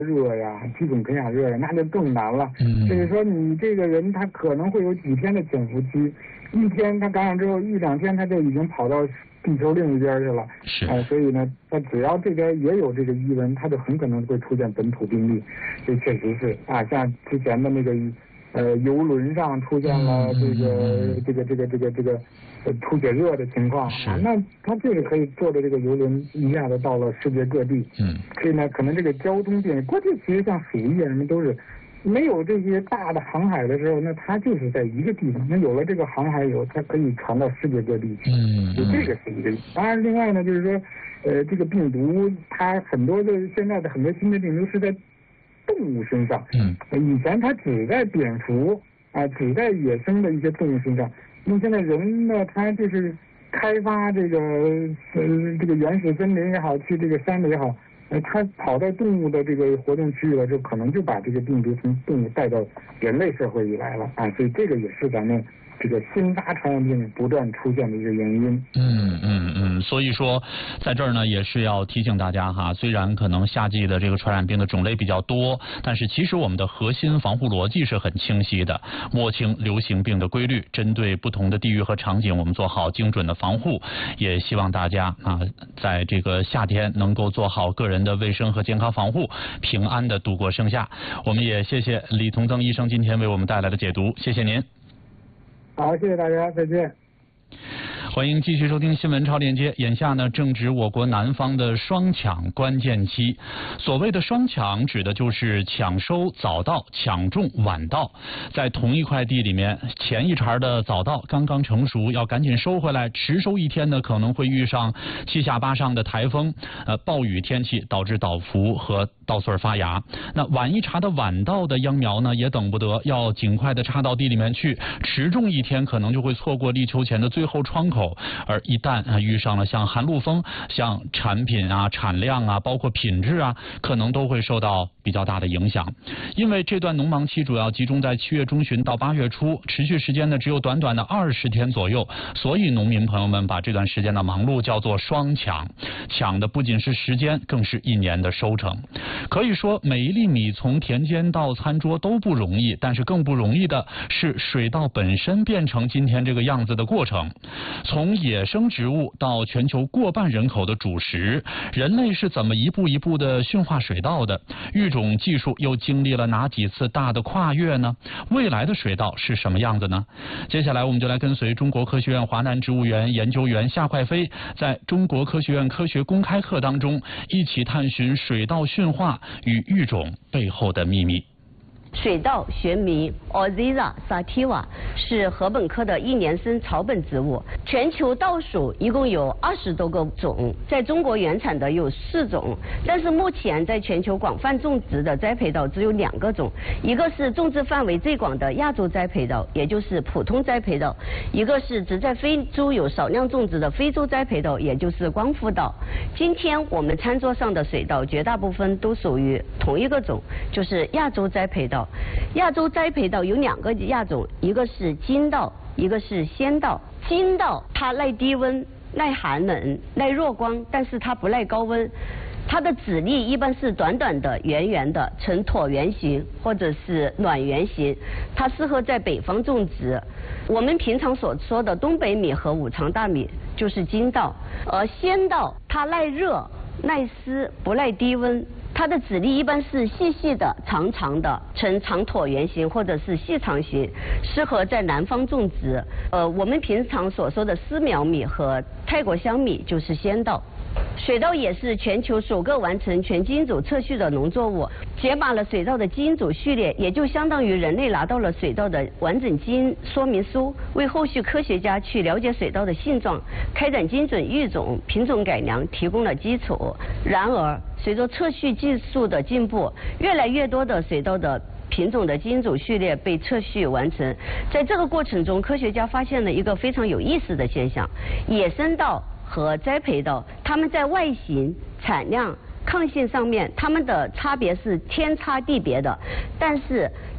热呀，基准肯亚热呀，那就更难了。就是说你这个人他可能会有几天的潜伏期，一天他感染之后1-2天他就已经跑到地球另一边去了。 是。 所以呢，他只要这边也有这个疑问，他就很可能会出现本土病例。这确实是啊，像之前的那个游轮上出现了这个出血热的情况啊，那他这个可以坐着这个游轮一下子到了世界各地。所以呢，可能这个交通便利，过去其实像鼠疫什么都是没有这些大的航海的时候，那它就是在一个地方。那有了这个航海以后，它可以传到世界各地去。就这个是一个。当然，另外呢，就是说，这个病毒它很多的现在的很多新的病毒是在动物身上。以前它只在蝙蝠啊，只在野生的一些动物身上。那么现在人呢，他就是开发这个原始森林也好，去这个山里也好，他跑到动物的这个活动区域了，就可能就把这个病毒从动物带到人类社会里来了啊，所以这个也是咱们这个新发传染病不断出现的一个原因。 所以说在这儿呢也是要提醒大家哈，虽然可能夏季的这个传染病的种类比较多，但是其实我们的核心防护逻辑是很清晰的，摸清流行病的规律，针对不同的地域和场景我们做好精准的防护，也希望大家啊在这个夏天能够做好个人的卫生和健康防护，平安的度过盛夏。我们也谢谢李同增医生今天为我们带来的解读，谢谢您。 好，谢谢大家，再见。 欢迎继续收听新闻超链接。眼下呢，正值我国南方的双抢关键期。所谓的双抢，指的就是抢收早稻、抢种晚稻。在同一块地里面，前一茬的早稻刚刚成熟，要赶紧收回来，迟收一天呢，可能会遇上七下八上的台风、暴雨天气，导致倒伏和稻穗发芽。那晚一茬的晚稻的秧苗呢，也等不得，要尽快的插到地里面去。迟种一天，可能就会错过立秋前的最后窗口。而一旦遇上了像寒露风，像产品啊、产量啊，包括品质啊，可能都会受到比较大的影响。因为这段农忙期主要集中在7月中旬到8月初，持续时间呢只有短短的20天左右，所以农民朋友们把这段时间的忙碌叫做双抢，抢的不仅是时间，更是1年的收成。可以说每一粒米从田间到餐桌都不容易，但是更不容易的是水稻本身变成今天这个样子的过程。从野生植物到全球过半人口的主食，人类是怎么一步一步的驯化水稻的？育种技术又经历了哪几次大的跨越呢？未来的水稻是什么样子呢？接下来我们就来跟随中国科学院华南植物园研究员夏快飞，在中国科学院科学公开课当中，一起探寻水稻驯化与育种背后的秘密。 水稻学名 Oryza sativa， 是禾本科的1年生草本植物。全球稻属一共有20多个种，在中国原产的有4种，但是目前在全球广泛种植的栽培稻只有2个种，一个是种植范围最广的亚洲栽培稻，也就是普通栽培稻；一个是只在非洲有少量种植的非洲栽培稻，也就是光复稻。今天我们餐桌上的水稻绝大部分都属于同一个种，就是亚洲栽培稻。亚洲栽培稻有2个亚种，一个是金稻，一个是仙稻。金稻它耐低温、耐寒冷、耐弱光，但是它不耐高温。它的籽粒一般是短短的、圆圆的，呈椭圆形或者是卵圆形，它适合在北方种植。我们平常所说的东北米和五常大米就是金稻，而仙稻它耐热、耐湿、不耐低温。它的籽粒一般是细细的、长长的，呈长椭圆形或者是细长形，适合在南方种植。我们平常所说的丝苗米和泰国香米就是仙稻。水稻也是全球首个完成全基因组测序的农作物，解码了水稻的基因组序列，也就相当于人类拿到了水稻的完整基因说明书，为后续科学家去了解水稻的性状、开展精准育种、品种改良提供了基础。然而，随着测序技术的进步，越来越多的水稻的品种的基因组序列被测序完成。在这个过程中，科学家发现了一个非常有意思的现象：野生稻和栽培稻，它们在外形、产量、抗性上面，它们的差别是天差地别的。但是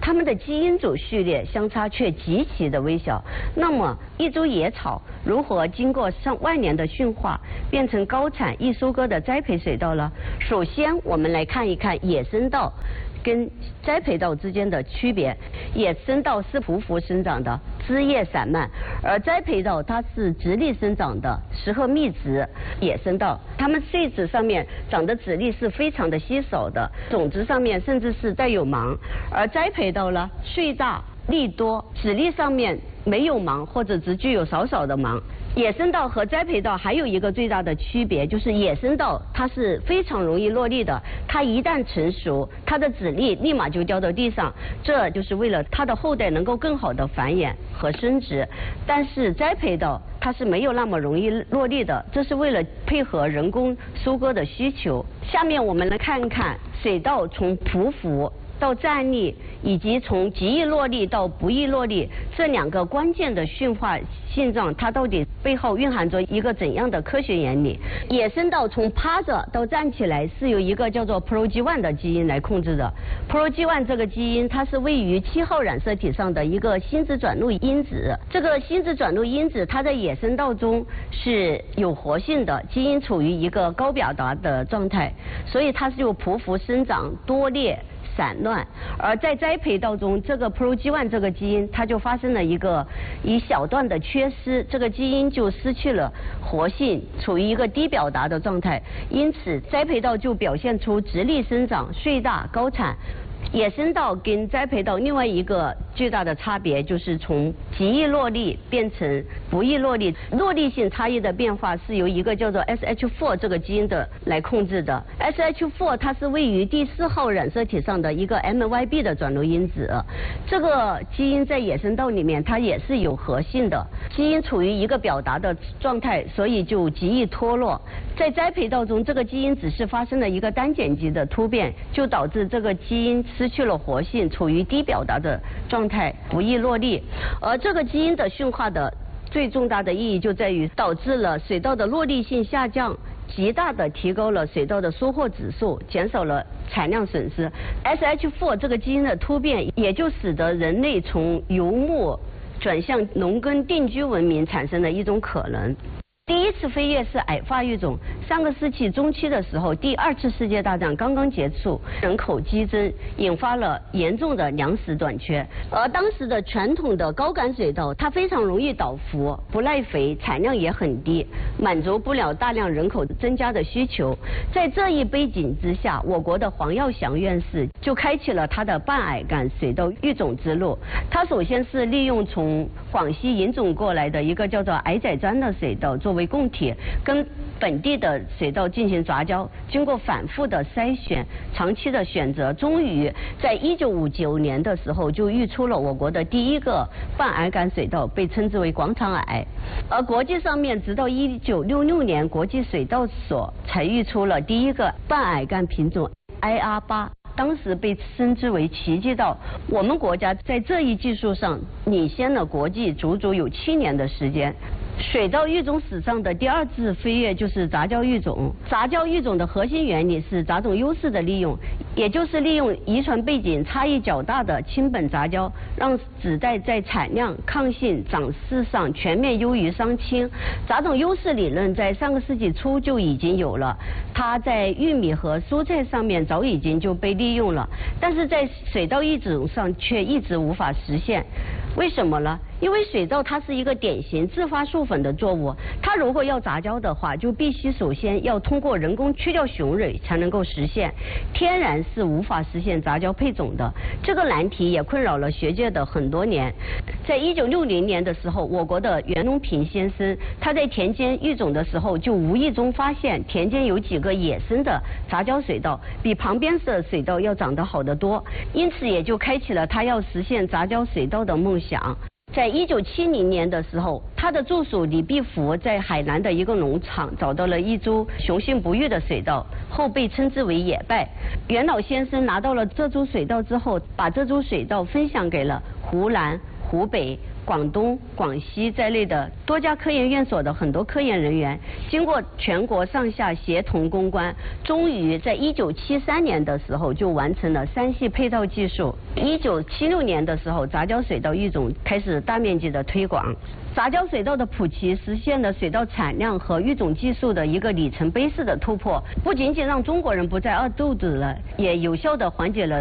它们的基因组序列相差却极其的微小。那么一株野草如何经过上万年的驯化，变成高产易收割的栽培水稻呢？首先我们来看一看野生稻跟栽培稻之间的区别。野生稻是匍匐生长的，枝叶散漫，而栽培稻它是直立生长的，实褐密植。野生稻它们穗子上面长的籽粒是非常的稀少的，种子上面甚至是带有芒。而栽培稻呢，穗大粒多，籽粒上面没有芒或者只具有少少的芒。野生稻和栽培稻还有一个最大的区别，就是野生稻它是非常容易落粒的，它一旦成熟，它的籽粒立马就掉到地上，这就是为了它的后代能够更好的繁衍和生殖。但是栽培稻它是没有那么容易落粒的，这是为了配合人工收割的需求。下面我们来看看水稻从匍匐到站立，以及从极易落粒到不易落粒这两个关键的驯化现状，它到底背后蕴含着一个怎样的科学原理？野生稻从趴着到站起来是由一个叫做 PROG1 的基因来控制的。PROG1 这个基因它是位于7号染色体上的一个心质转录因子。这个心质转录因子它在野生稻中是有活性的，基因处于一个高表达的状态，所以它是由匍匐生长多裂散乱。而在栽培稻中，这个 PROG1 这个基因它就发生了一小段的缺失，这个基因就失去了活性，处于一个低表达的状态，因此栽培稻就表现出直立生长、穗大高产。野生稻跟栽培稻另外一个巨大的差别就是从极易落粒变成不易落粒。落粒性差异的变化是由一个叫做 SH4 这个基因的来控制的。SH4 它是位于第4号染色体上的一个 MYB 的转录因子，这个基因在野生稻里面它也是有活性的，基因处于一个表达的状态，所以就极易脱落。在栽培稻中，这个基因只是发生了一个单碱基的突变，就导致这个基因失去了活性，处于低表达的状态，不易落粒。而这个基因的驯化的最重大的意义就在于导致了水稻的落粒性下降，极大的提高了水稻的收获指数，减少了产量损失。SH4 这个基因的突变也就使得人类从游牧转向农耕定居文明产生了一种可能。第一次飞跃是矮发育种。上个世纪中期的时候，第2次世界大战刚刚结束，人口激增，引发了严重的粮食短缺。而当时的传统的高秆水稻，它非常容易倒伏，不耐肥，产量也很低，满足不了大量人口增加的需求。在这一背景之下，我国的黄耀祥院士就开启了他的半矮秆水稻育种之路。他首先是利用从广西引种过来的一个叫做矮仔獐的水稻作为供体，跟本地的水稻进行杂交，经过反复的筛选，长期的选择，终于在1959年的时候就育出了我国的第一个半矮秆水稻，被称之为广场矮。而国际上面直到1966年，国际水稻所才育出了第一个半矮秆品种 IR8，当时被称之为奇迹稻。我们国家在这一技术上领先了国际足足有7年的时间。水稻育种史上的第2次飞跃就是杂交育种。杂交育种的核心原理是杂种优势的利用，也就是利用遗传背景差异较大的亲本杂交，让子代在产量、抗性、长势上全面优于双亲。杂种优势理论在上个世纪初就已经有了，它在玉米和蔬菜上面早已经就被利用了，但是在水稻育种上却一直无法实现。为什么呢？因为水稻它是一个典型自发授粉的作物，它如果要杂交的话，就必须首先要通过人工去掉雄蕊才能够实现，天然是无法实现杂交配种的。这个难题也困扰了学界的很多年。在1960年的时候，我国的袁隆平先生他在田间育种的时候，就无意中发现田间有几个野生的杂交水稻比旁边的水稻要长得好得多，因此也就开启了他要实现杂交水稻的梦想。在1970年的时候，他的助手李必福在海南的一个农场找到了一株雄性不育的水稻，后被称之为野败。袁老先生拿到了这株水稻之后，把这株水稻分享给了湖南、湖北、 广东、广西在内的多家科研院所的很多科研人员，经过全国上下协同攻关，终于在1973年的时候就完成了3系配套技术。1976年的时候，杂交水稻育种开始大面积的推广。杂交水稻的普及实现了水稻产量和育种技术的一个里程碑式的突破，不仅仅让中国人不再饿肚子了，也有效地缓解了